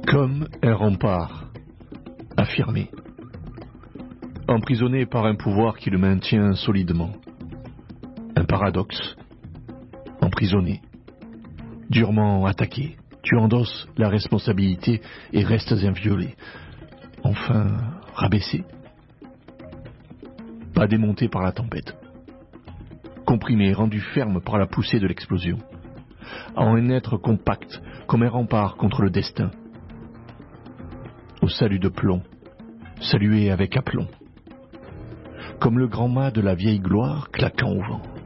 Comme un rempart, affirmé, emprisonné par un pouvoir qui le maintient solidement. Un paradoxe, emprisonné, durement attaqué, tu endosses la responsabilité et restes inviolé. Enfin, rabaissé. Pas démonté par la tempête. Comprimé, rendu ferme par la poussée de l'explosion. En un être compact, comme un rempart contre le destin. Au salut de plomb, salué avec aplomb. Comme le grand mât de la vieille gloire claquant au vent.